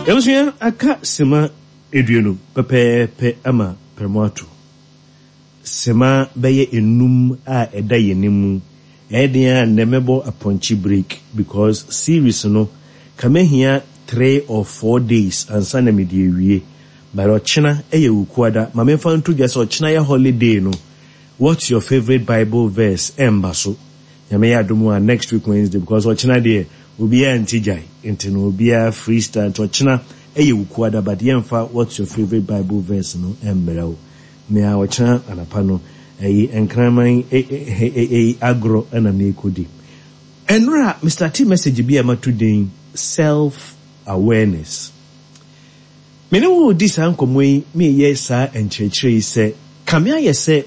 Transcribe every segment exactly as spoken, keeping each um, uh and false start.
Yabusuya aka sema eduenu pepepe ama permoato. Sema beye enum a eda yenimu. Edia nemebo aponchi break because series no kame here three or four days ansa na me die wie. But ochina eye wukuada mamemfa ntu gese ochina ya holiday no. What's your favorite Bible verse? Embaso. Yame ya domu next week Wednesday because ochina de obi ya ntijai enti no obi ya freestyle to ochina eye wukuada but yemfa what's your favorite Bible verse no emberawo. Me a ochina anapa no eyi enkraman e e agro na me kodi. Enra Mister T message bi ama today self awareness. Mene wo di sa nkomwe me ye sa enkyerkyere se kamea ye se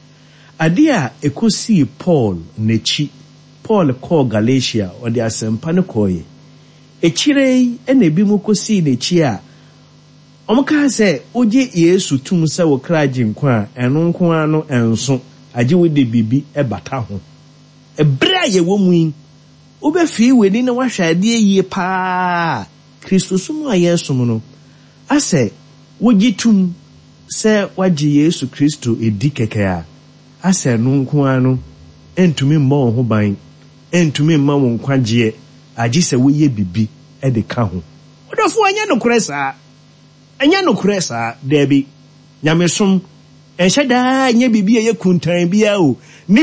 ade a ekosi Paul nechi Paul call Galatia or the asempa ne koye echire ena bi mu kosi nechi a omka se oje Yesu tum se wo kraje nkwa eno nko ano enso age wo de bibi e bata ho ebra ye wo mu obe fi weni na wahwa ade yie pa Kristo sumu ayesom no ase wogitum se waje Yesu Kristo edi keke a ase no nko ano entumi mmo ho ban entumi mma wo nkwaje agi se wo ye bibi e de ka ho odofo anya no kresa anya no kresa debi nyamesom enhyeda anya bibi ye kuntan bia o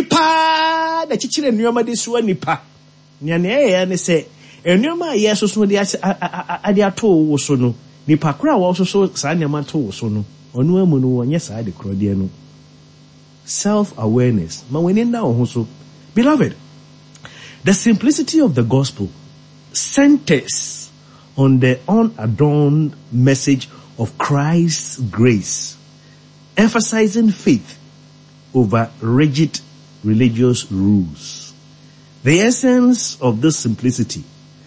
nipa da chichire nnuama de so nipa nya ne ye ne se ennuama Yesu so de ade ato wo so no nipa kura wo so so sa nnuama to wo so no onu amu no wonye sa de krode no self awareness ma weni na wo so. Beloved, the simplicity of the gospel centers on the unadorned message of Christ's grace, emphasizing faith over rigid religious rules. The essence of this simplicity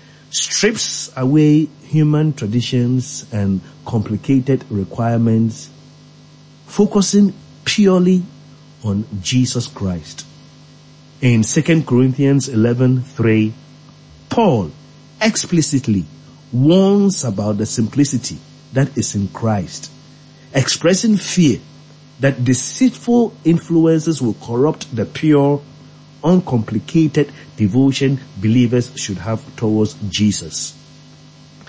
strips away human traditions and complicated requirements, focusing purely on Jesus Christ. In Second Corinthians eleven three, Paul explicitly warns about the simplicity that is in Christ, expressing fear that deceitful influences will corrupt the pure, uncomplicated devotion believers should have towards Jesus.